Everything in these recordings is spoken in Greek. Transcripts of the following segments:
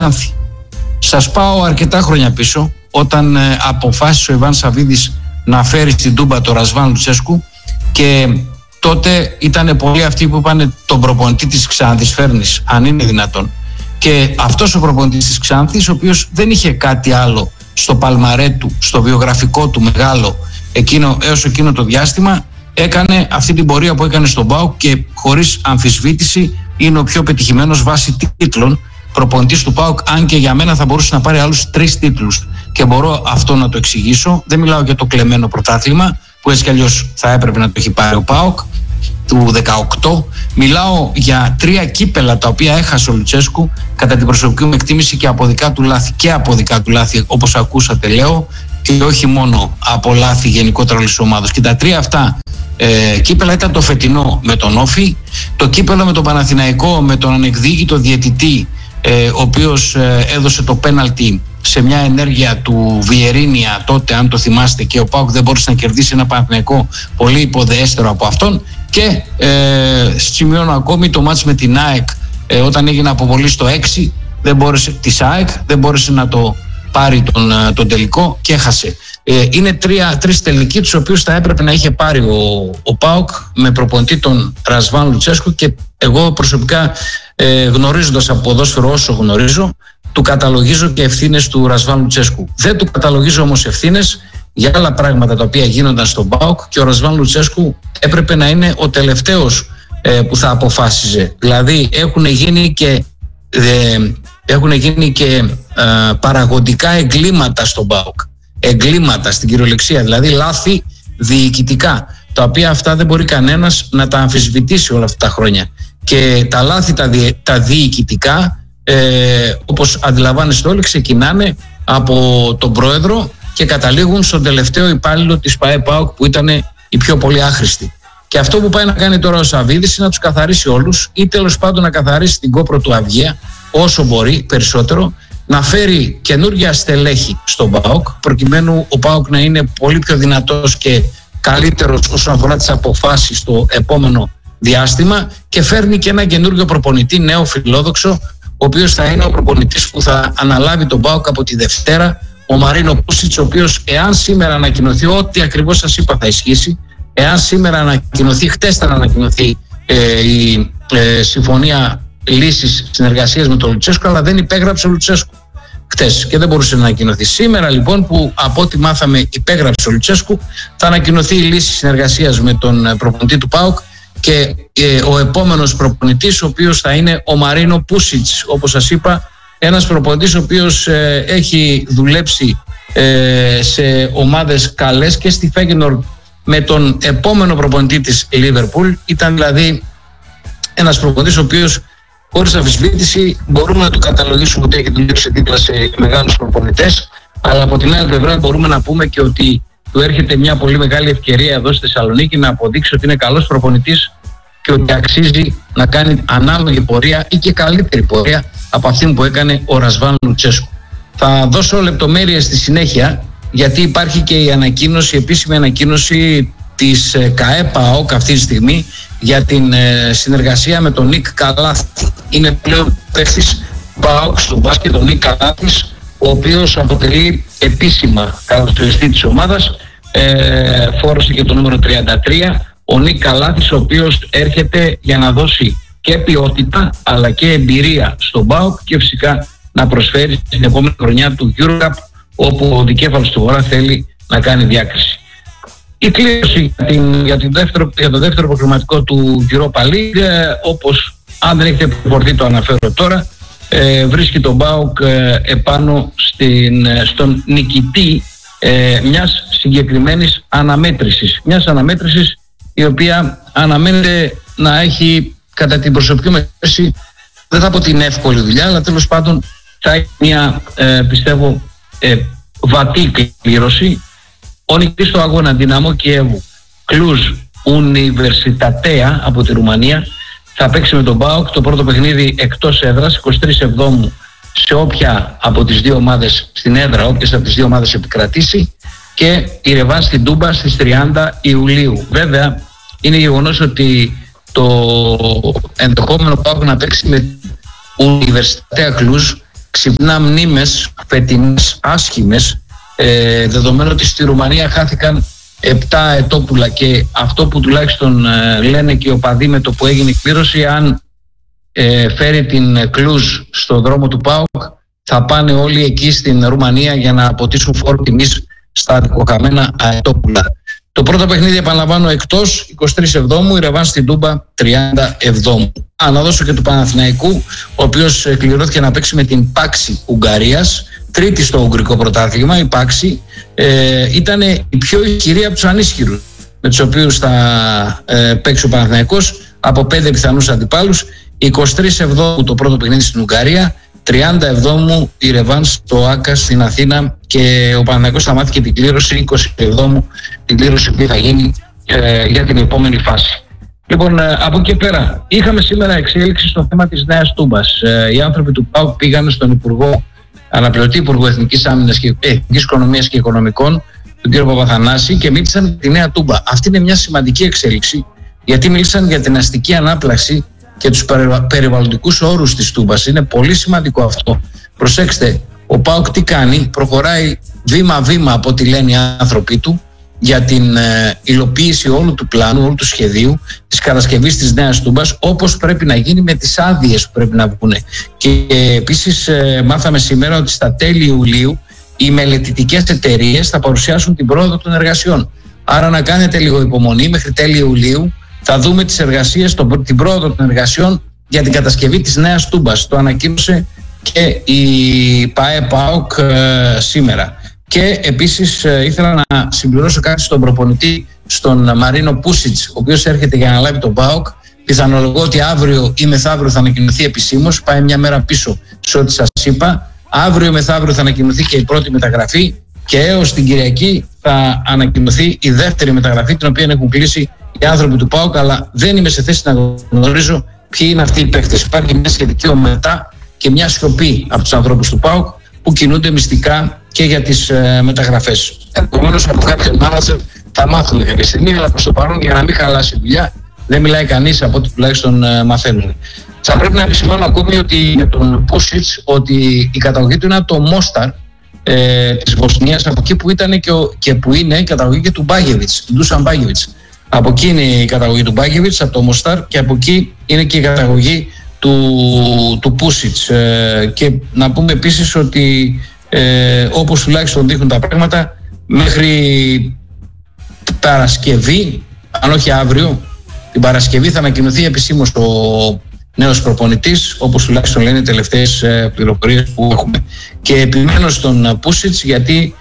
Ξάνθη. Σας πάω αρκετά χρόνια πίσω, όταν αποφάσισε ο Ιβάν Σαββίδης να φέρει στην Τούμπα το Ρασβάν Λουτσέσκου, και τότε ήταν πολλοί αυτοί που είπαν τον προπονητή της Ξάνθης φέρνεις, αν είναι δυνατόν. Και αυτός ο προπονητής της Ξάνθης, ο οποίος δεν είχε κάτι άλλο στο παλμαρέ του, στο βιογραφικό του μεγάλο έως εκείνο το διάστημα, έκανε αυτή την πορεία που έκανε στον ΠΑΟΚ και χωρίς αμφισβήτηση είναι ο πιο πετυχημένος βάσει τίτλων προπονητής του ΠΑΟΚ, αν και για μένα θα μπορούσε να πάρει άλλους 3 τίτλους. Και μπορώ αυτό να το εξηγήσω. Δεν μιλάω για το κλεμμένο πρωτάθλημα, που έτσι κι αλλιώς θα έπρεπε να το έχει πάρει ο ΠΑΟΚ του 18. Μιλάω για 3 κύπελα τα οποία έχασε ο Λουτσέσκου κατά την προσωπική μου εκτίμηση και από δικά του λάθη. Και από δικά του λάθη, όπως ακούσατε, λέω, και όχι μόνο από λάθη γενικότερα όλης της ομάδας. Και τα 3 αυτά κύπελα ήταν το φετινό με τον Όφη, το κύπελο με τον Παναθηναϊκό με τον ανεκδίκητο διαιτητή, ο οποίος έδωσε το πέναλτι σε μια ενέργεια του Βιερίνια τότε, αν το θυμάστε, και ο ΠΑΟΚ δεν μπόρεσε να κερδίσει ένα Παναθηναϊκό πολύ υποδεέστερο από αυτόν. Και σημειώνω ακόμη το μάτς με την ΑΕΚ, όταν έγινε αποβολή στο 6 της ΑΕΚ, δεν μπόρεσε να το πάρει τον τελικό και έχασε. Είναι 3 τελικοί, τους οποίους θα έπρεπε να είχε πάρει ο ΠΑΟΚ με προπονητή τον Ρασβάν Λουτσέσκου, και εγώ προσωπικά, γνωρίζοντας από ποδόσφαιρο όσο γνωρίζω, του καταλογίζω και ευθύνες του Ρασβάν Λουτσέσκου. Δεν του καταλογίζω όμως ευθύνες για άλλα πράγματα τα οποία γίνονταν στον ΠΑΟΚ, και ο Ρασβάν Λουτσέσκου έπρεπε να είναι ο τελευταίος που θα αποφάσιζε. Δηλαδή έχουν γίνει και παραγωγικά εγκλήματα στον ΠΑΟΚ. Εγκλήματα στην κυριολεξία, δηλαδή λάθη διοικητικά, τα οποία αυτά δεν μπορεί κανένας να τα αμφισβητήσει όλα αυτά τα χρόνια. Και τα λάθη τα διοικητικά, όπως αντιλαμβάνεστε όλοι, ξεκινάνε από τον πρόεδρο και καταλήγουν στον τελευταίο υπάλληλο της ΠΑΕ-ΠΑΟΚ, που ήταν οι πιο πολύ άχρηστοι. Και αυτό που πάει να κάνει τώρα ο Σαββίδης είναι να τους καθαρίσει όλους, ή τέλος πάντων να καθαρίσει την κόπρο του Αυγαία όσο μπορεί περισσότερο, να φέρει καινούργια στελέχη στον ΠΑΟΚ, προκειμένου ο ΠΑΟΚ να είναι πολύ πιο δυνατός και καλύτερος όσον αφορά τις αποφάσεις στο επόμενο διάστημα, και φέρνει και ένα καινούργιο προπονητή, νέο φιλόδοξο, ο οποίος θα είναι ο προπονητής που θα αναλάβει τον ΠΑΟΚ από τη Δευτέρα, ο Μαρίνο Πούσιτς, ο οποίος, εάν σήμερα ανακοινωθεί, ό,τι ακριβώς σας είπα θα ισχύσει, εάν σήμερα ανακοινωθεί, χτες θα ανακοινωθεί η συμφωνία λύσης συνεργασίας με τον Λουτσέσκου, αλλά δεν υπέγραψε ο Λουτσέσκου χτες και δεν μπορούσε να ανακοινωθεί. Σήμερα λοιπόν, που από ό,τι μάθαμε υπέγραψε ο Λουτσέσκου, θα ανακοινωθεί η λύση συνεργασίας με τον προπονητή του ΠΑΟΚ, και ο επόμενος προπονητής, ο οποίος θα είναι ο Μαρίνο Πούσιτς, όπως σας είπα, ένας προπονητής ο οποίος έχει δουλέψει σε ομάδες καλές και στη Φέγενορντ με τον επόμενο προπονητή της Λίβερπουλ. Ήταν δηλαδή ένας προπονητής ο οποίος, χωρίς αμφισβήτηση, μπορούμε να του καταλογίσουμε ότι έχει δουλέψει δίπλα σε μεγάλους προπονητές, αλλά από την άλλη πλευρά μπορούμε να πούμε και ότι του έρχεται μια πολύ μεγάλη ευκαιρία εδώ στη Θεσσαλονίκη να αποδείξει ότι είναι καλός προπονητής και ότι αξίζει να κάνει ανάλογη πορεία ή και καλύτερη πορεία από αυτή που έκανε ο Ρασβάν Λουτσέσκου. Θα δώσω λεπτομέρειες στη συνέχεια, γιατί υπάρχει και η ανακοίνωση, η επίσημη ανακοίνωση της ΚΑΕ-ΠΑΟΚ αυτή τη στιγμή για την συνεργασία με τον Νίκ Καλάθη. Είναι πλέον παίκτης ΠΑΟΚ στο μπάσκετ ο Νίκ Καλάθης, ο οποίος αποτελεί επίσημα χαρακτηριστή της ομάδας, φόρωσε και το νούμερο 33. Ο Νίκ Καλάθης, ο οποίος έρχεται για να δώσει και ποιότητα αλλά και εμπειρία στον ΠΑΟΚ, και φυσικά να προσφέρει στην επόμενη χρονιά του EuroCup, όπου ο δικέφαλος του Βορρά θέλει να κάνει διάκριση. Η κλήρωση για το δεύτερο προκριματικό του Europa League, όπως αν δεν έχετε πληροφορθεί το αναφέρω τώρα, βρίσκει τον ΠΑΟΚ επάνω στον νικητή μιας συγκεκριμένης αναμέτρησης. Μιας αναμέτρησης η οποία αναμένεται να έχει, κατά την προσωπική μου θέση, δεν θα πω την εύκολη δουλειά, αλλά τέλος πάντων θα έχει μια πιστεύω βατή κλήρωση. Ο νικητής στο αγώνα Δυναμό Κιέβου Κλουζ Ουνιβερσιτατέα από τη Ρουμανία θα παίξει με τον ΠΑΟΚ το πρώτο παιχνίδι εκτός έδρας 23 Εβδόμου, σε όποια από τις δύο ομάδες στην έδρα, όποιες από τις δύο ομάδες επικρατήσει, και η ρεβάν στην Τούμπα στις 30 Ιουλίου. Βέβαια είναι γεγονός ότι το ενδεχόμενο ΠΑΟΚ να παίξει με Ουνιβερσιτατέα Κλουζ ξυπνά μνήμες φετινές άσχημες, δεδομένου ότι στη Ρουμανία χάθηκαν 7 ετόπουλα, και αυτό που τουλάχιστον λένε και οι οπαδοί με το που έγινε η κλήρωση, αν φέρει την Κλουζ στο δρόμο του ΠΑΟΚ, θα πάνε όλοι εκεί στην Ρουμανία για να αποτίσουν φόρο τιμής στα δικοκαμένα αετόπουλα. Το πρώτο παιχνίδι, επαναλαμβάνω, εκτός 23 Εβδόμου, η ρεβάνς στην Τούμπα 30 Εβδόμου. Να δώσω και του Παναθηναϊκού, ο οποίος κληρώθηκε να παίξει με την Πάξη Ουγγαρίας, τρίτη στο Ουγγρικό πρωτάθλημα. Η Πάξη ήταν η πιο ισχυρή από τους ανίσχυρους με τους οποίους θα παίξει ο Παναθηναϊκός, από 5 πιθανούς αντιπάλους. 23 Εβδόμου το πρώτο παιχνίδι στην Ουγγαρία, 30 Εβδόμου η ρεβάνς στο Άκα στην Αθήνα, και ο Παναθηναϊκός θα μάθει και την κλήρωση 20 Εβδόμου, την κλήρωση που θα γίνει για την επόμενη φάση. Λοιπόν, από εκεί πέρα είχαμε σήμερα εξέλιξη στο θέμα της Νέας Τούμπας. Οι άνθρωποι του ΠΑΟΚ πήγαν στον Υπουργό, αναπληρωτή Υπουργό Εθνικής Άμυνας και Εθνικής Οικονομίας και Οικονομικών, τον κύριο Παπαθανάση, και μίλησαν για τη Νέα Τούμπα. Αυτή είναι μια σημαντική εξέλιξη, γιατί μίλησαν για την αστική ανάπλαξη και τους περιβαλλοντικούς όρους της Τούμπας. Είναι πολύ σημαντικό αυτό. Προσέξτε, ο ΠΑΟΚ τι κάνει? Προχωράει βήμα-βήμα, από ό,τι λένε οι άνθρωποι του, για την υλοποίηση όλου του πλάνου, όλου του σχεδίου της κατασκευής της Νέας Τούμπας, όπως πρέπει να γίνει, με τις άδειες που πρέπει να βγουν. Και επίσης μάθαμε σήμερα ότι στα τέλη Ιουλίου οι μελετητικές εταιρείες θα παρουσιάσουν την πρόοδο των εργασιών. Άρα να κάνετε λίγο υπομονή, μέχρι τέλη Ιουλίου θα δούμε τις εργασίες, την πρόοδο των εργασιών για την κατασκευή της Νέας Τούμπας. Το ανακοίνωσε και η ΠΑΕ-ΠΑΟΚ σήμερα. Και επίσης ήθελα να συμπληρώσω κάτι στον προπονητή, στον Μαρίνο Πούσιτς, ο οποίος έρχεται για να λάβει τον ΠΑΟΚ. Πιθανολογώ ότι αύριο ή μεθαύριο θα ανακοινωθεί επισήμως. Πάει μια μέρα πίσω σε ό,τι σας είπα. Αύριο ή μεθαύριο θα ανακοινωθεί και η πρώτη μεταγραφή, και έως την Κυριακή θα ανακοινωθεί η δεύτερη μεταγραφή, την οποία έχουν κλείσει οι άνθρωποι του ΠΑΟΚ, αλλά δεν είμαι σε θέση να γνωρίζω ποιοι είναι αυτοί οι παίκτες. Υπάρχει μια σχετική ομετά και μια σιωπή από τους ανθρώπους του ΠΑΟΚ, που κινούνται μυστικά και για τις μεταγραφές. Επομένως, από κάποιον μάνατζερ θα μάθουν κάποια στιγμή, αλλά προς το παρόν, για να μην χαλάσει η δουλειά, δεν μιλάει κανείς, από ό,τι τουλάχιστον μαθαίνουν. Θα πρέπει να επισημάνω ακόμη ότι για τον Πούσιτς, ότι η καταγωγή του είναι από το Μόσταρ της Βοσνίας, από εκεί που ήταν και που είναι η καταγωγή και του Μπάγεβιτς, του Ντούσαν Μπάγεβιτς. Από εκεί είναι η καταγωγή του Μπάγεβιτς, από το Μόσταρ, και από εκεί είναι και η καταγωγή του Πούσιτς. Και να πούμε επίσης ότι όπως τουλάχιστον δείχνουν τα πράγματα, μέχρι Παρασκευή, αν όχι αύριο, την Παρασκευή θα ανακοινωθεί επισήμως ο νέος προπονητής, όπως τουλάχιστον λένε οι τελευταίες πληροφορίες που έχουμε. Και επιμένω στον Πούσιτς, γιατί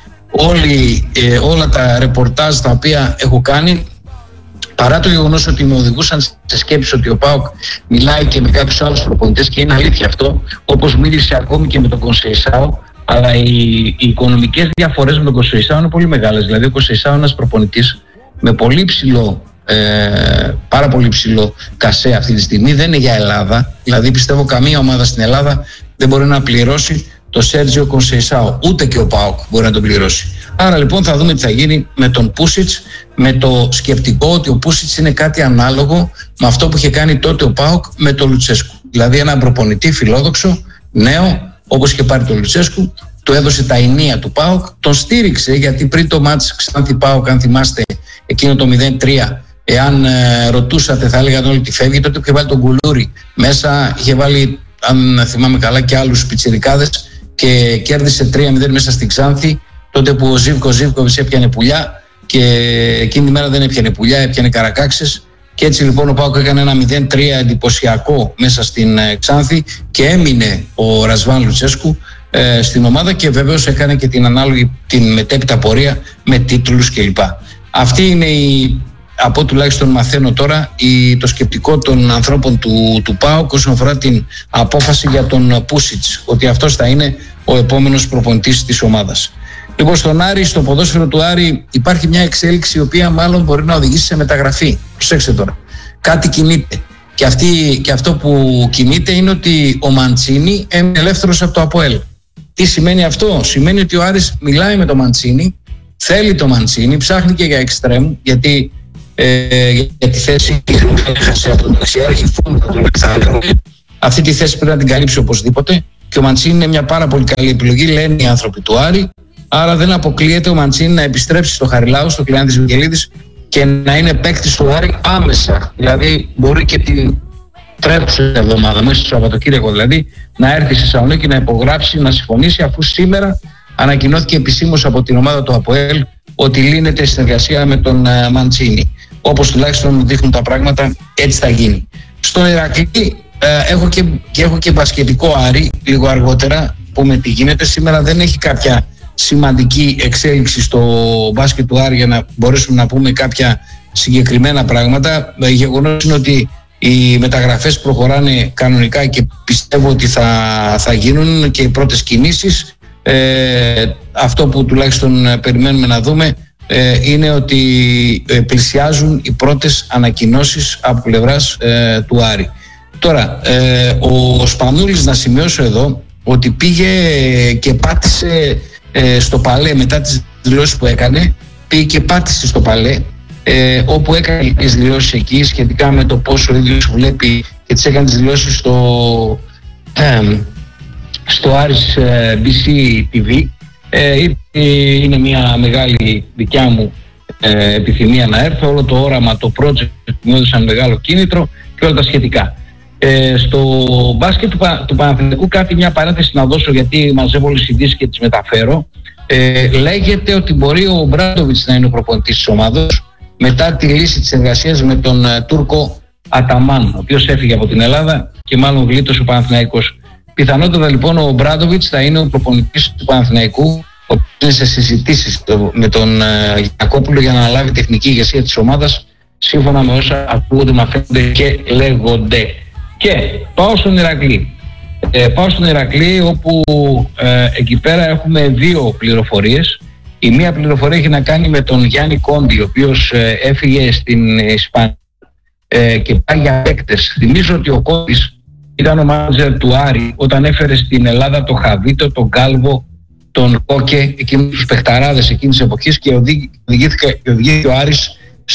όλα τα ρεπορτάζ τα οποία έχω κάνει, παρά το γεγονός ότι με οδηγούσαν σε σκέψεις ότι ο ΠΑΟΚ μιλάει και με κάποιους άλλους προπονητές, και είναι αλήθεια αυτό, όπως μίλησε ακόμη και με τον Κονσεϊσάο, αλλά οι οικονομικές διαφορές με τον Κονσεϊσάο είναι πολύ μεγάλες. Δηλαδή ο Κονσεϊσάο είναι ένας προπονητής με πολύ ψηλό, πάρα πολύ ψηλό κασέ αυτή τη στιγμή, δεν είναι για Ελλάδα. Δηλαδή πιστεύω καμία ομάδα στην Ελλάδα δεν μπορεί να πληρώσει το Σέρτζιο Κονσεϊσάο, ούτε και ο ΠΑΟΚ μπορεί να τον πληρώσει. Άρα λοιπόν θα δούμε τι θα γίνει με τον Πούσιτς, με το σκεπτικό ότι ο Πούσιτς είναι κάτι ανάλογο με αυτό που είχε κάνει τότε ο ΠΑΟΚ με τον Λουτσέσκου. Δηλαδή έναν προπονητή φιλόδοξο, νέο, όπως είχε πάρει τον Λουτσέσκου, του έδωσε τα ενία του ΠΑΟΚ, τον στήριξε, γιατί πριν το μάτς Ξάνθη ΠΑΟΚ, αν θυμάστε, εκείνο το 0-3, εάν ρωτούσατε θα έλεγαν όλοι τι φεύγει, τότε είχε βάλει τον Κουλούρη μέσα, είχε βάλει, αν θυμάμαι καλά, και άλλους πιτσιρικάδες, και κέρδισε 3-0 μέσα στην Ξάνθη, τότε που ο Ζίβκοβιτς έπιανε πουλιά, και εκείνη τη μέρα δεν έπιανε πουλιά, έπιανε καρακάξες. Και έτσι λοιπόν ο ΠΑΟΚ έκανε ένα 0-3 εντυπωσιακό μέσα στην Ξάνθη, και έμεινε ο Ρασβάν Λουτσέσκου στην ομάδα, και βεβαίως έκανε και την ανάλογη, την μετέπειτα πορεία με τίτλους κλπ. Αυτή είναι από τουλάχιστον μαθαίνω τώρα, το σκεπτικό των ανθρώπων του ΠΑΟΚ όσον αφορά την απόφαση για τον Πούσιτς, ότι αυτός θα είναι ο επόμενος προπονητής της ομάδας. Λοιπόν, στον Άρη, στο ποδόσφαιρο του Άρη, υπάρχει μια εξέλιξη η οποία μάλλον μπορεί να οδηγήσει σε μεταγραφή. Προσέξτε τώρα. Κάτι κινείται. Και αυτό που κινείται είναι ότι ο Μαντσίνι έμεινε ελεύθερος από το ΑΠΟΕΛ. Τι σημαίνει αυτό? Σημαίνει ότι ο Άρης μιλάει με τον Μαντσίνι, θέλει τον Μαντσίνι, ψάχνει και για εξτρέμ, γιατί για τη θέση έχασε από τον δεξιάρχη, αυτή τη θέση πρέπει να την καλύψει οπωσδήποτε. και ο Μαντσίνη είναι μια πάρα πολύ καλή επιλογή, λένε οι άνθρωποι του Άρη. Άρα δεν αποκλείεται ο Μαντσίνη να επιστρέψει στο Χαριλάου, στο Κλεάνθης Βικελίδης, και να είναι παίκτης του Άρη άμεσα. Δηλαδή μπορεί και την τρέχουσα εβδομάδα, μέσα στο Σαββατοκύριακο δηλαδή, να έρθει στη Θεσσαλονίκη να υπογράψει, να συμφωνήσει, αφού σήμερα ανακοινώθηκε επισήμως από την ομάδα του ΑΠΟΕΛ ότι λύνεται η συνεργασία με τον Μαντσίνη. Όπως τουλάχιστον δείχνουν τα πράγματα, έτσι θα γίνει. Στον Ηρακλή έχω και μπασκετικό Άρη λίγο αργότερα, που με τι γίνεται. Σήμερα δεν έχει κάποια σημαντική εξέλιξη στο μπάσκετ του Άρη για να μπορέσουμε να πούμε κάποια συγκεκριμένα πράγματα. Γεγονός είναι ότι οι μεταγραφές προχωράνε κανονικά και πιστεύω ότι θα γίνουν και οι πρώτες κινήσεις. Αυτό που τουλάχιστον περιμένουμε να δούμε είναι ότι πλησιάζουν οι πρώτες ανακοινώσεις από πλευράς του Άρη. Τώρα, ο Σπανούλης, να σημειώσω εδώ ότι πήγε και πάτησε στο Παλέ μετά τις δηλώσεις που έκανε, πήγε και πάτησε στο Παλέ, όπου έκανε τις δηλώσεις εκεί σχετικά με το πόσο ο ίδιος βλέπει, και τις έκανε τις δηλώσεις στο Άρης BC TV. Είναι μια μεγάλη δικιά μου επιθυμία να έρθω, όλο το όραμα, το project μου έδωσαν μεγάλο κίνητρο και όλα τα σχετικά. Στο μπάσκετ του Παναθηναϊκού κάτι, μια παρένθεση να δώσω, γιατί μαζεύω όλες τις ειδήσεις και τις μεταφέρω. Λέγεται ότι μπορεί ο Μπράντοβιτς να είναι ο προπονητής της ομάδος μετά τη λύση της εργασίας με τον Τούρκο Αταμάν, ο οποίος έφυγε από την Ελλάδα και μάλλον γλίτωσε ο Παναθηναϊκός. Πιθανότατα λοιπόν ο Μπράντοβιτς θα είναι ο προπονητής του Παναθηναϊκού, ο οποίος είναι σε συζητήσεις με τον Γιακόπουλο για να αναλάβει τεχνική ηγεσία της ομάδας, σύμφωνα με όσα ακούγονται, μαθαίνονται και λέγονται. Και πάω στον Ηρακλή. Όπου εκεί πέρα έχουμε δύο πληροφορίες. Η μία πληροφορία έχει να κάνει με τον Γιάννη Κόντι, ο οποίος έφυγε στην Ισπανία και πάει για παίκτες. Θυμίζω ότι ο Κόντις ήταν ο μάνατζερ του Άρη όταν έφερε στην Ελλάδα τον Χαβίτο, τον Γκάλβο, τον Κόκε, εκείνους τους παιχταράδες εκείνης της εποχής, και οδηγήθηκε ο Άρης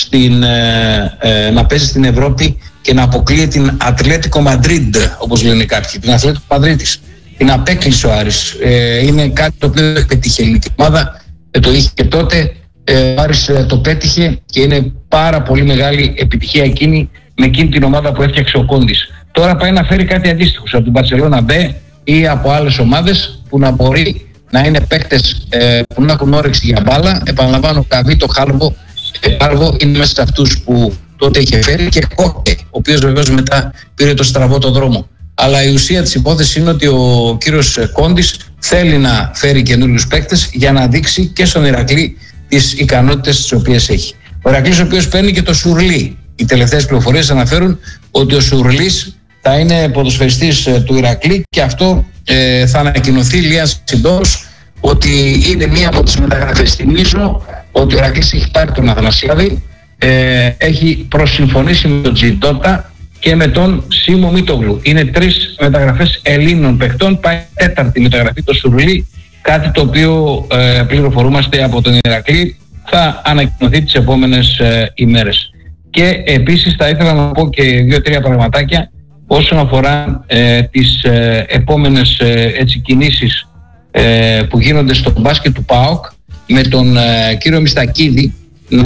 να παίζει στην Ευρώπη και να αποκλείει την Ατλέτικο Μαντρίντ, όπως λένε κάποιοι, την Ατλέτικο Μαντρίτης. Την απέκλεισε ο Άρης. Είναι κάτι το οποίο δεν πετύχε η ελληνική ομάδα, το είχε και τότε. Ο Άρης το πέτυχε και είναι πάρα πολύ μεγάλη επιτυχία εκείνη με εκείνη την ομάδα που έφτιαξε ο Κόντις. Τώρα πάει να φέρει κάτι αντίστοιχο από την Μπαρσελόνα Μπ ή από άλλες ομάδες που να μπορεί να είναι παίκτες που να έχουν όρεξη για μπάλα. Επαναλαμβάνω, Καβίτο, Χάλβο είναι μέσα σε αυτούς που τότε είχε φέρει, και Κόκε, ο οποίος βεβαίως μετά πήρε το στραβό το δρόμο. Αλλά η ουσία της υπόθεσης είναι ότι ο κύριος Κόντις θέλει να φέρει καινούριους παίκτες για να δείξει και στον Ηρακλή τις ικανότητες τις οποίες έχει. Ο Ηρακλής, ο οποίος παίρνει και το Σουρλί. Οι τελευταίες πληροφορίες αναφέρουν ότι ο Σουρλής θα είναι ποδοσφαιριστής του Ηρακλή, και αυτό θα ανακοινωθεί λίγα συντός, ότι είναι μία από τις μεταγραφές. Θυμίζω ότι ο Ηρακλής έχει πάρει τον Αθανασιάδη, έχει προσυμφωνήσει με τον Τζιντότα και με τον Σίμω Μίτογλου. Είναι τρεις μεταγραφές Ελλήνων παιχτών. Πάει τέταρτη μεταγραφή, το Σουρλί, κάτι το οποίο πληροφορούμαστε από τον Ηρακλή, θα ανακοινωθεί τις επόμενες ημέρες. Και επίσης θα ήθελα να πω και 2-3 πραγματάκια όσον αφορά τις επόμενες κινήσεις που γίνονται στο μπάσκετ του ΠΑΟΚ, με τον κύριο Μιστακίδη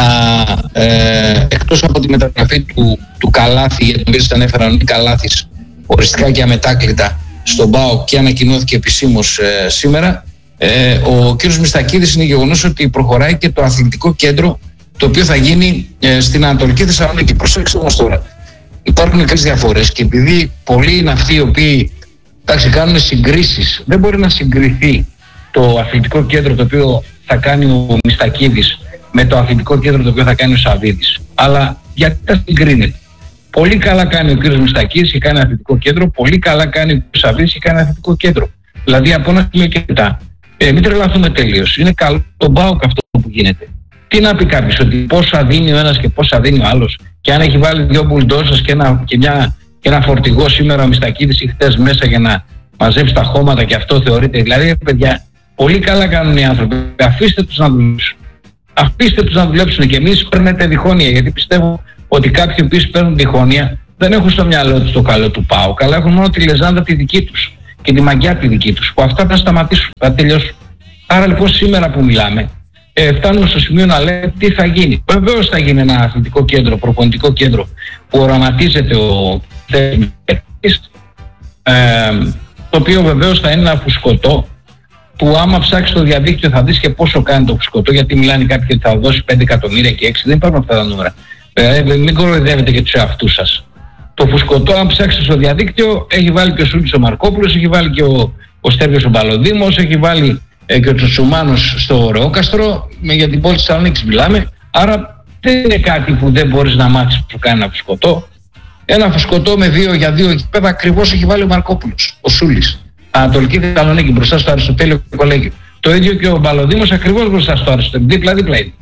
εκτός από τη μεταγραφή του Καλάθη, για τον οποίο ανέφεραν οι Καλάθης οριστικά και αμετάκλητα στον ΠΑΟΚ και ανακοινώθηκε επισήμως σήμερα, ο κύριος Μιστακίδης, είναι γεγονός ότι προχωράει και το αθλητικό κέντρο, το οποίο θα γίνει στην Ανατολική Θεσσαλονίκη. Προσέξτε όμως τώρα, υπάρχουν κάποιες διαφορές, και επειδή πολλοί είναι αυτοί οι οποίοι κάνουν συγκρίσεις, δεν μπορεί να συγκριθεί το αθλητικό κέντρο το οποίο θα κάνει ο Μιστακίδης με το αθλητικό κέντρο το οποίο θα κάνει ο Σαββίδης. Αλλά γιατί τα συγκρίνεται? Πολύ καλά κάνει ο κύριος Μιστακίδης και κάνει αθλητικό κέντρο, πολύ καλά κάνει ο κύριος Σαββίδης και κάνει αθλητικό κέντρο. Δηλαδή από ένα σημείο και μετά. Μην τρελαθούμε τελείως. Είναι καλό τον ΠΑΟΚ αυτό που γίνεται. Τι να πει κάποιος, ότι πόσα δίνει ο ένας και πόσα δίνει ο άλλος, και αν έχει βάλει 2 μπουλντόσες και ένα φορτηγό σήμερα ο Μιστακίδης ή χτες μέσα για να μαζέψει τα χώματα, και αυτό θεωρείται? Δηλαδή, παιδιά, πολύ καλά κάνουν οι άνθρωποι. Αφήστε τους να δουλέψουν. Αφήστε τους να δουλέψουν, και εμείς παίρνετε διχόνοια, γιατί πιστεύω ότι κάποιοι που παίρνουν διχόνοια δεν έχουν στο μυαλό τους το καλό του ΠΑΟΚ, αλλά έχουν μόνο τη λεζάντα τη δική τους. και τη μαγιά τη δική τους, που αυτά θα σταματήσουν, θα τελειώσουν. Άρα λοιπόν σήμερα που μιλάμε, φτάνουμε στο σημείο να λέμε τι θα γίνει. Βεβαίως θα γίνει ένα αθλητικό κέντρο, προπονητικό κέντρο που οραματίζεται ο θεσμικός, το οποίο βεβαίως θα είναι ένα φουσκωτό, που άμα ψάξει το διαδίκτυο θα δεις και πόσο κάνει το φουσκωτό, γιατί μιλάνε κάποιοι ότι θα δώσει 5 εκατομμύρια και 6, δεν υπάρχουν αυτά τα νούμερα. Μην κοροϊδεύετε και τους εαυτούς σας. Το φουσκωτό, αν ψάξετε στο διαδίκτυο, έχει βάλει και ο Σούλης ο Μαρκόπουλος, έχει βάλει και ο Στέβιος ο Μπαλοδήμος, έχει βάλει και ο Τσοτσουμάνος στο Ωρεόκαστρο, για την πόλη της Θεσσαλονίκης μιλάμε. Άρα δεν είναι κάτι που δεν μπορείς να μάθεις που κάνει ένα φουσκωτό. Ένα φουσκωτό με 2 για 2 γήπεδα ακριβώς έχει βάλει ο Μαρκόπουλος, ο Σούλης. Ανατολική Θεσσαλονίκη, μπροστά στο Αριστοτέλειο Κολέγιο. Το ίδιο και ο Μπαλοδήμος ακριβώς μπροστά στο Αριστοτέλειο, δίπλα-δίπλα είναι.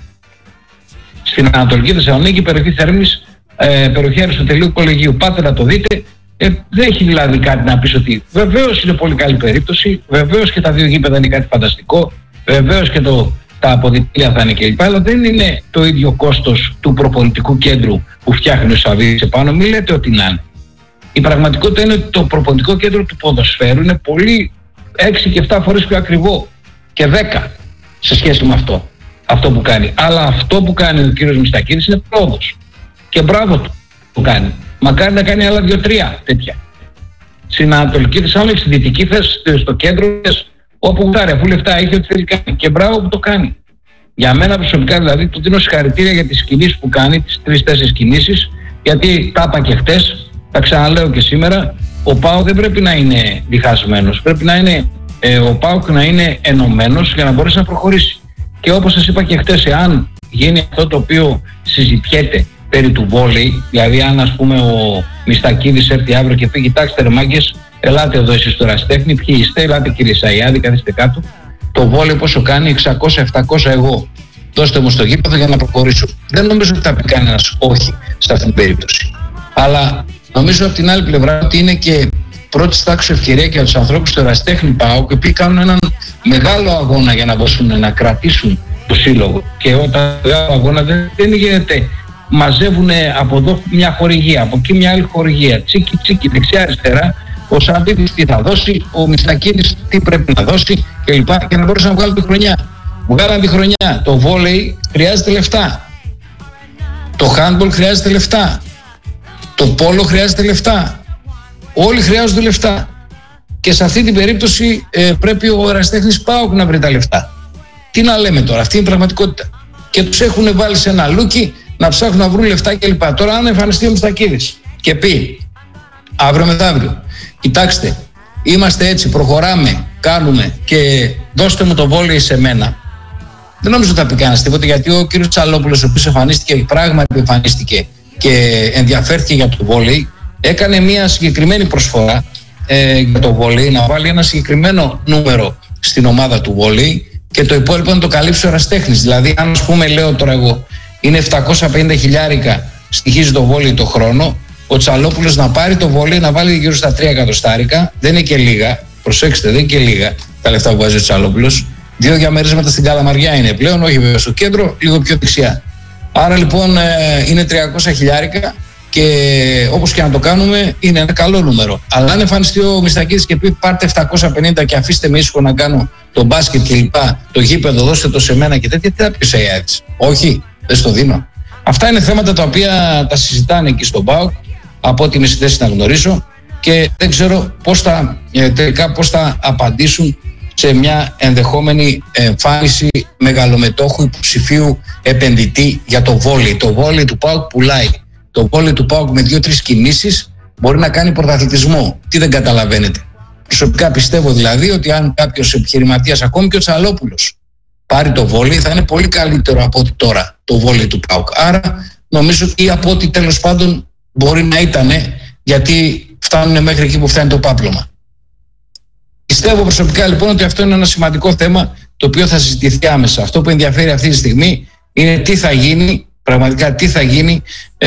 Στην Ανατολική Θεσσαλονίκη, περιοχή Θέρμης, περιοχή Αριστοτελείου Κολεγίου. Πάτε να το δείτε. Δεν έχει δηλαδή κάτι να πεις ότι βεβαίως είναι πολύ καλή περίπτωση, βεβαίως και τα 2 γήπεδα είναι κάτι φανταστικό, βεβαίως και τα αποδυτήρια θα είναι κλπ. Αλλά δεν είναι το ίδιο κόστος του προπονητικού κέντρου που φτιάχνει ο Σαββίδης επάνω. Μην λέτε ότι να είναι. Η πραγματικότητα είναι ότι το προπονητικό κέντρο του ποδοσφαίρου είναι πολύ 6 και 7 φορές πιο ακριβό και 10 σε σχέση με αυτό που κάνει. Αλλά αυτό που κάνει ο κύριος Μιστακίδης είναι πρόοδος. Και μπράβο του που κάνει. Μακάρι να κάνει άλλα 2-3 τέτοια. Στην Ανατολική Θεσσαλονίκη, στη Δυτική θες, στο κέντρο θες, όπου γουστάρει, αφού λεφτά έχει, ό,τι θέλει κάνει. Και μπράβο που το κάνει. Για μένα προσωπικά δηλαδή του δίνω συγχαρητήρια για τις κινήσεις που κάνει, τις 3-4 κινήσεις, γιατί τα είπα και χτες, τα ξαναλέω και σήμερα, ο ΠΑΟΚ δεν πρέπει να είναι διχασμένος. Πρέπει να είναι ο ΠΑΟΚ να είναι ενωμένος για να μπορέσει να προχωρήσει. Και όπως σας είπα και χτες, εάν γίνει αυτό το οποίο συζητιέται περί του βόλεϊ, δηλαδή αν ας πούμε ο Μιστακίδης έρθει αύριο και πει κοιτάξτε ρε μάγκες, ελάτε εδώ εσείς στο Ερασιτέχνη, ποιοι είστε, ελάτε κύριε Σαϊάδη, καθίστε κάτω, το βόλεϊ πόσο κάνει, 600-700 εγώ, δώστε μου στο γήπεδο για να προχωρήσω. Δεν νομίζω ότι θα πει κανένας όχι σε αυτήν την περίπτωση. Αλλά νομίζω από την άλλη πλευρά ότι είναι και πρώτη τάξη ευκαιρία και για τους ανθρώπους του Ερασιτέχνη ΠΑΟΚ, οι οποίοι κάνουν έναν μεγάλο αγώνα για να μπορέσουν να κρατήσουν το σύλλογο. Και όταν ο αγώνα δεν γίνεται, μαζεύουν από εδώ μια χορηγία, από εκεί μια άλλη χορηγία, τσίκι τσίκι, δεξιά αριστερά, ο Σαββίδης τι θα δώσει, ο Μιστακίδης τι πρέπει να δώσει κλπ. Και να μπορέσουν να βγάλουν τη χρονιά. Βγάλαν τη χρονιά. Το βόλεϊ χρειάζεται λεφτά. Το handball χρειάζεται λεφτά. Το πόλο χρειάζεται λεφτά. Όλοι χρειάζονται λεφτά. Και σε αυτή την περίπτωση πρέπει ο Ερασιτέχνης ΠΑΟΚ να βρει τα λεφτά. Τι να λέμε τώρα, αυτή είναι η πραγματικότητα. Και τους έχουν βάλει σε ένα λούκι να ψάχνουν να βρουν λεφτά κλπ. Τώρα, αν εμφανιστεί ο Μιστακίδης και πει αύριο μεθαύριο, κοιτάξτε, είμαστε έτσι, προχωράμε, κάνουμε και δώστε μου το βόλεϊ σε μένα. Δεν νομίζω ότι θα πει κανένας τίποτα, γιατί ο κύριος Τσαλόπουλος, ο οποίος εμφανίστηκε, πράγματι εμφανίστηκε και ενδιαφέρθηκε για το βόλεϊ, έκανε μια συγκεκριμένη προσφορά για το βόλεϊ, να βάλει ένα συγκεκριμένο νούμερο στην ομάδα του βόλεϊ και το υπόλοιπο να το καλύψει ο Ερασιτέχνης. Δηλαδή, αν ας πούμε, λέω τώρα εγώ, είναι 750 χιλιάρικα στοιχίζει το βόλεϊ το χρόνο, ο Τσαλόπουλος να πάρει το βόλεϊ να βάλει γύρω στα 3 εκατοστάρικα, δεν είναι και λίγα, προσέξτε, δεν είναι και λίγα τα λεφτά που βάζει ο Τσαλόπουλος. 2 διαμερίσματα στην Καλαμαριά είναι πλέον, όχι βέβαια στο κέντρο, λίγο πιο δεξιά. Άρα λοιπόν είναι 300 χιλιάρικα και όπως και να το κάνουμε είναι ένα καλό νούμερο. Αλλά αν εμφανιστεί ο Μιστακίδης και πει πάρτε 750 και αφήστε με ήσυχο να κάνω το μπάσκετ κλπ. Το γήπεδο, δώστε το σε μένα και τέτοια, τι θα πει ο Σαϊάδης? Όχι, δεν στο δίνω. Αυτά είναι θέματα τα οποία τα συζητάνε εκεί στον ΠΑΟΚ, από ό,τι είμαι στη θέση να γνωρίσω, και δεν ξέρω τελικά πώς θα απαντήσουν σε μια ενδεχόμενη εμφάνιση μεγαλομετόχου υποψηφίου επενδυτή για το βόλεϊ. Το βόλεϊ του ΠΑΟΚ πουλάει. Το βόλεϊ του ΠΑΟΚ με 2-3 κινήσεις μπορεί να κάνει πρωταθλητισμό. Τι δεν καταλαβαίνετε? Προσωπικά πιστεύω δηλαδή ότι αν κάποιος επιχειρηματίας, ακόμη και ο Τσαλόπουλος, πάρει το βόλεϊ, θα είναι πολύ καλύτερο από ό,τι τώρα το βόλεϊ του ΠΑΟΚ. Άρα νομίζω ότι από ό,τι τέλος πάντων μπορεί να ήταν, γιατί φτάνουν μέχρι εκεί που φτάνει το πάπλωμα. Πιστεύω προσωπικά λοιπόν ότι αυτό είναι ένα σημαντικό θέμα το οποίο θα συζητηθεί άμεσα. Αυτό που ενδιαφέρει αυτή τη στιγμή είναι τι θα γίνει, πραγματικά τι θα γίνει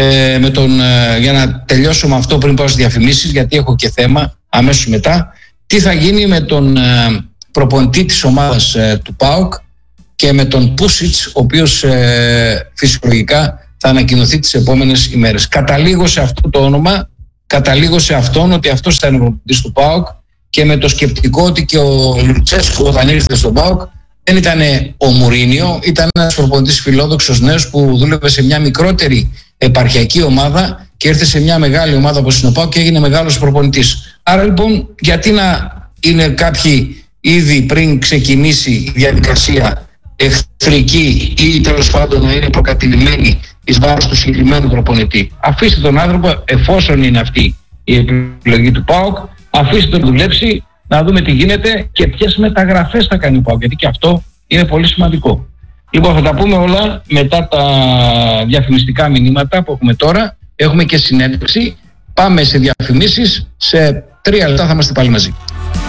για να τελειώσω με αυτό πριν πάω στις διαφημίσεις, γιατί έχω και θέμα αμέσως μετά. Τι θα γίνει με τον προπονητή της ομάδας του ΠΑΟΚ και με τον Πούσιτς, ο οποίος φυσιολογικά θα ανακοινωθεί τις επόμενες ημέρες. Καταλήγω σε αυτό το όνομα, καταλήγω σε αυτόν ότι αυτός θα είναι ο προπονητής του ΠΑΟΚ και με το σκεπτικό ότι και ο Λουτσέσκου όταν ήρθε στον ΠΑΟΚ δεν ήταν ο Μουρίνιο, ήταν ένας προπονητής φιλόδοξος νέος που δούλευε σε μια μικρότερη επαρχιακή ομάδα και ήρθε σε μια μεγάλη ομάδα όπως είναι ο ΠΑΟΚ και έγινε μεγάλος προπονητής. Άρα λοιπόν, γιατί να είναι κάποιοι ήδη πριν ξεκινήσει η διαδικασία εχθρική ή τέλος πάντων να είναι προκατηλημένοι εις βάρος του συγκεκριμένου προπονητή? Αφήστε τον άνθρωπο, εφόσον είναι αυτή η επιλογή του ΠΑΟΚ, αφήστε τον δουλέψει, να δούμε τι γίνεται και ποιες μεταγραφές θα κάνει ο ΠΑΟΚ, γιατί και αυτό είναι πολύ σημαντικό. Λοιπόν, θα τα πούμε όλα μετά τα διαφημιστικά μηνύματα που έχουμε τώρα. Έχουμε και συνέντευξη. Πάμε σε διαφημίσεις. Σε 3 λεπτά θα είμαστε πάλι μαζί.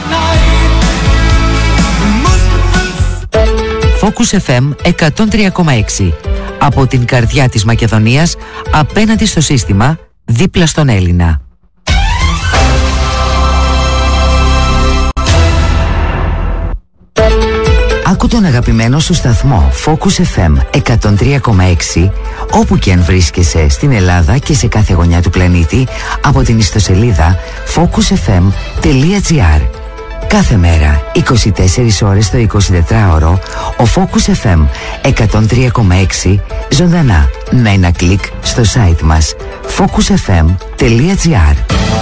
Focus FM 103,6. Από την καρδιά της Μακεδονίας, απέναντι στο σύστημα, δίπλα στον Έλληνα. Άκου τον αγαπημένο σου σταθμό Focus FM 103,6 όπου και αν βρίσκεσαι στην Ελλάδα και σε κάθε γωνιά του πλανήτη από την ιστοσελίδα focusfm.gr. Κάθε μέρα, 24 ώρες το 24ωρο, ο Focus FM 103,6 ζωντανά με ένα κλικ στο site μας focusfm.gr.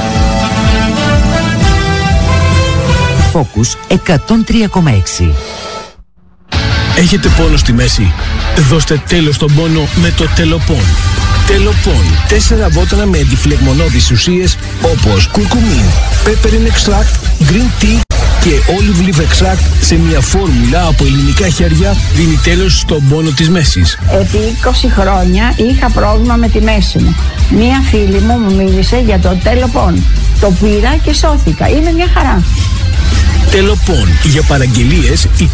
Focus 103,6. Έχετε πόνο στη μέση? Δώστε τέλος στον πόνο με το Τελοπών. Τελοπών. 4 βότανα με αντιφλεγμονώδεις ουσίες όπως κουρκουμίν, peppermint extract, green tea και olive leaf extract σε μια φόρμουλα από ελληνικά χέρια δίνει τέλος στον πόνο της μέσης. Επί 20 χρόνια είχα πρόβλημα με τη μέση μου. Μία φίλη μου μίλησε για το Τελοπών. Το πήρα και σώθηκα. Είναι μια χαρά. Τελοπών. Για παραγγελίες 2310 2255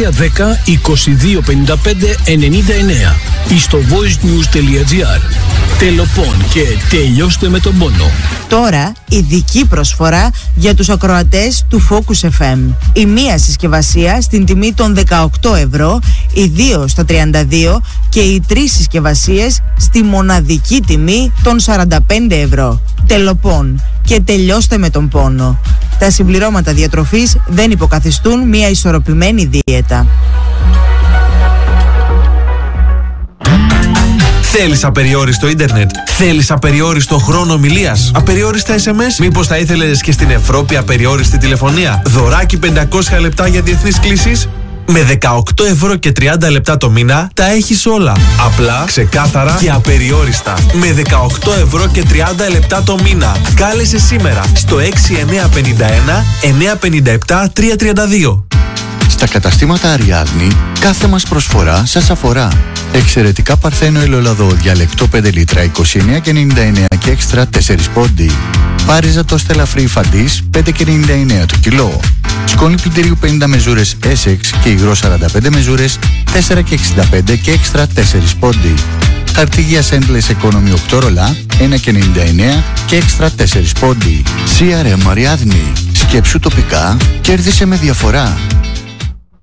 99 ή στο voicenews.gr. Τελοπών και τελειώστε με τον πόνο. Τώρα ειδική προσφορά για τους ακροατές του Focus FM. Η μία συσκευασία στην τιμή των 18 ευρώ, οι 2 στα 32 και οι 3 συσκευασίες στη μοναδική τιμή των 45 ευρώ. Τελοπών και τελειώστε με τον πόνο. Τα συμπληρώματα διατροφής δεν υποκαθιστούν μια ισορροπημένη δίαιτα. Θέλεις απεριόριστο ίντερνετ? Θέλεις απεριόριστο χρόνο ομιλίας? Απεριόριστα SMS? Μήπως θα ήθελες και στην Ευρώπη απεριόριστη τηλεφωνία? Δωράκι 500 λεπτά για διεθνείς κλήσεις? Με 18 ευρώ και 30 λεπτά το μήνα τα έχεις όλα. Απλά, ξεκάθαρα και απεριόριστα. Με 18 ευρώ και 30 λεπτά το μήνα. Κάλεσε σήμερα στο 6951 957 332. Στα καταστήματα Αριάδνη, κάθε μας προσφορά σας αφορά. Εξαιρετικά παρθένο ελαιόλαδο διαλεκτό 5 λίτρα 29,99 και έξτρα 4 πόντι. Πάριζα το στελαφρύ φαντής 5,99 το κιλό. Σκόνη πλυντηρίου 50 μεζούρες Essex και υγρό 45 μεζούρες 4,65 και έξτρα 4 πόντι. Χαρτί Endless Economy 8 ρολά 1,99 και έξτρα 4 πόντι. CRM Αριάδνη. Σκέψου τοπικά, κέρδισε με διαφορά.